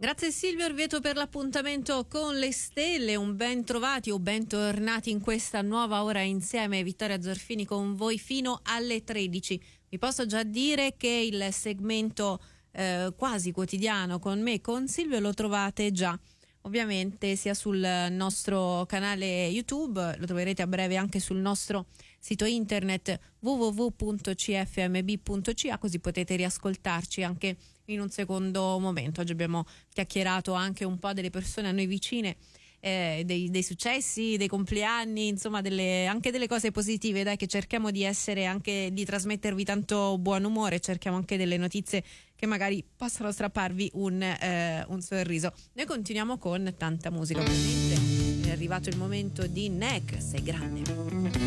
Grazie Silvio Orvieto per l'appuntamento con le stelle, un ben trovati o bentornati in questa nuova ora insieme. Vittoria Zorfini con voi fino alle 13. Vi posso già dire che il segmento quasi quotidiano con me, con Silvio, lo trovate già ovviamente sia sul nostro canale YouTube, lo troverete a breve anche sul nostro sito internet www.cfmb.ca, così potete riascoltarci anche in un secondo momento. Oggi abbiamo chiacchierato anche un po' delle persone a noi vicine, dei successi, dei compleanni, insomma anche delle cose positive, dai, che cerchiamo di essere, anche di trasmettervi tanto buon umore, cerchiamo anche delle notizie che magari possano strapparvi un sorriso. Noi continuiamo con tanta musica, ovviamente è arrivato il momento di Nek, sei grande.